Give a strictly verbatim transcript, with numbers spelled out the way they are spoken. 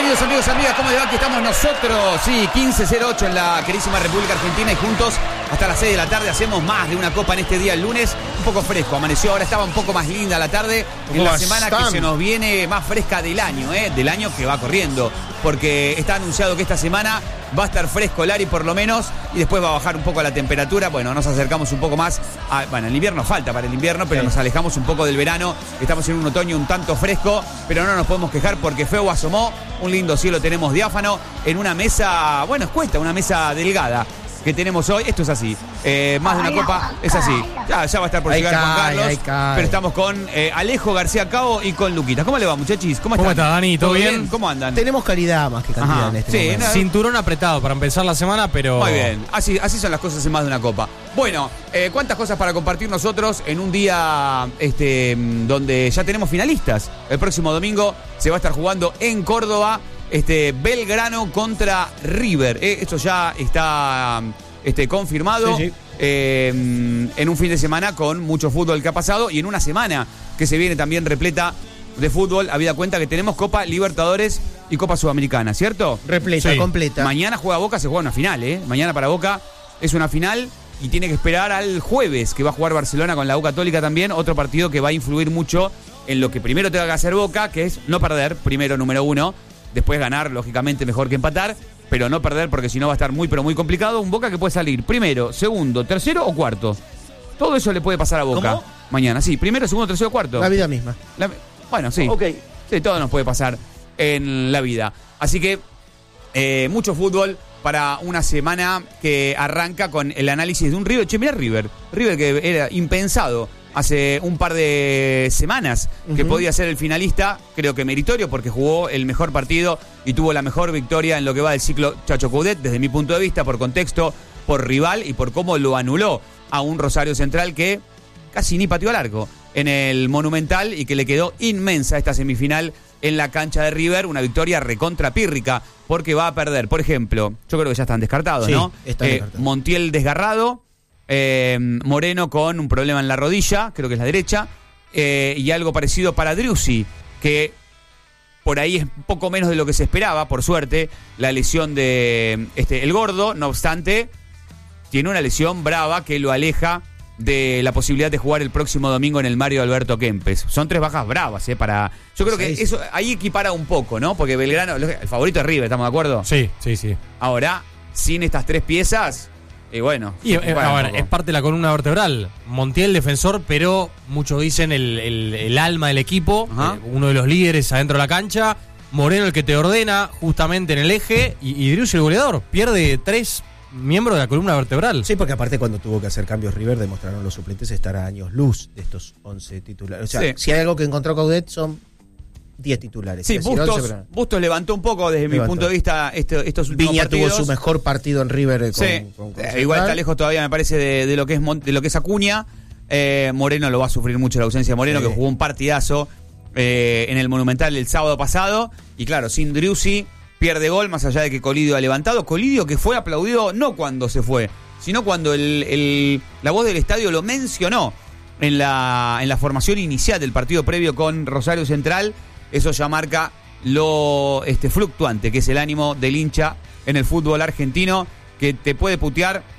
Bienvenidos amigos, amigas, ¿cómo les va? Aquí estamos nosotros, sí, quince cero ocho en la queridísima República Argentina y juntos hasta las seis de la tarde hacemos más de una copa en este día, el lunes, un poco fresco, amaneció, ahora estaba un poco más linda la tarde, en la semana que se nos viene más fresca del año, ¿eh? Del año que va corriendo, porque está anunciado que esta semana va a estar fresco Lari por lo menos y después va a bajar un poco la temperatura, bueno, nos acercamos un poco más, a, bueno, el invierno falta para el invierno, pero sí, nos alejamos un poco del verano, estamos en un otoño un tanto fresco, pero no nos podemos quejar porque feo asomó, un lindo cielo tenemos diáfano, en una mesa, bueno, escuesta, una mesa delgada que tenemos hoy, esto es así, eh, más de una copa, es así, ya, ya va a estar por llegar Juan Carlos, pero estamos con eh, Alejo García Cabo y con Luquitas. ¿Cómo le va, muchachis? ¿Cómo están? ¿Cómo está, Dani? ¿Todo, ¿Todo bien? bien? ¿Cómo andan? Tenemos calidad más que cantidad. Ajá, en este sí, momento. No, cinturón apretado para empezar la semana, pero... Muy bien, así, así son las cosas en más de una copa. Bueno, eh, ¿cuántas cosas para compartir nosotros en un día este, donde ya tenemos finalistas? El próximo domingo se va a estar jugando en Córdoba este, Belgrano contra River. Eh, esto ya está... Este, confirmado sí, sí. Eh, en un fin de semana con mucho fútbol que ha pasado y en una semana que se viene también repleta de fútbol, habida cuenta que tenemos Copa Libertadores y Copa Sudamericana, ¿cierto? Repleta, sí. completa. Mañana juega Boca, se juega una final, ¿eh? Mañana para Boca es una final y tiene que esperar al jueves que va a jugar Barcelona con la U Católica también, otro partido que va a influir mucho en lo que primero tenga que hacer Boca, que es no perder, primero número uno, después ganar, lógicamente mejor que empatar, pero no perder porque si no va a estar muy pero muy complicado. Un Boca que puede salir primero, segundo, tercero o cuarto. Todo eso le puede pasar a Boca. ¿Cómo? Mañana, sí, primero, segundo, tercero o cuarto. La vida misma. La, bueno, sí. Ok. Sí, todo nos puede pasar en la vida. Así que eh, mucho fútbol para una semana que arranca con el análisis de un River. Che, mirá River. River que era impensado hace un par de semanas que uh-huh. podía ser el finalista, creo que meritorio porque jugó el mejor partido y tuvo la mejor victoria en lo que va del ciclo Chacho Coudet, desde mi punto de vista, por contexto, por rival y por cómo lo anuló a un Rosario Central que casi ni pateó al arco en el Monumental y que le quedó inmensa esta semifinal en la cancha de River, una victoria recontra pírrica porque va a perder, por ejemplo, yo creo que ya están descartados, sí, ¿no? Están eh, descartados. Montiel desgarrado, Eh, Moreno con un problema en la rodilla, creo que es la derecha, eh, y algo parecido para Driussi, que por ahí es un poco menos de lo que se esperaba, por suerte, la lesión de este, el Gordo, no obstante, tiene una lesión brava que lo aleja de la posibilidad de jugar el próximo domingo en el Mario Alberto Kempes. Son tres bajas bravas, eh, para... Yo creo que eso ahí equipara un poco, ¿no? Porque Belgrano, el favorito es River, ¿estamos de acuerdo? Sí, sí, sí. Ahora, sin estas tres piezas... Y bueno, y, eh, a ver, es parte de la columna vertebral. Montiel, defensor, pero muchos dicen el, el, el alma del equipo, eh, uno de los líderes adentro de la cancha. Moreno, el que te ordena justamente en el eje. Y, y Driussi, el goleador. Pierde tres miembros de la columna vertebral. Sí, porque aparte, cuando tuvo que hacer cambios River, demostraron los suplentes estar a años luz de estos once titulares. O sea, sí. Si hay algo que encontró Coudet, son diez titulares. Sí, Bustos, once, pero... Bustos levantó un poco desde levantó. mi punto de vista este, estos últimos Viña partidos. tuvo su mejor partido en River con, sí. con, con eh, igual está lejos todavía, me parece, de, de lo que es Mon- de lo que es Acuña. Eh, Moreno lo va a sufrir mucho la ausencia de Moreno, sí. que jugó un partidazo eh, en el Monumental el sábado pasado. Y claro, sin Driussi pierde gol, más allá de que Colidio ha levantado. Colidio que fue aplaudido no cuando se fue, sino cuando el, el, la voz del estadio lo mencionó en la, en la formación inicial del partido previo con Rosario Central. Eso ya marca lo este, fluctuante que es el ánimo del hincha en el fútbol argentino, que te puede putear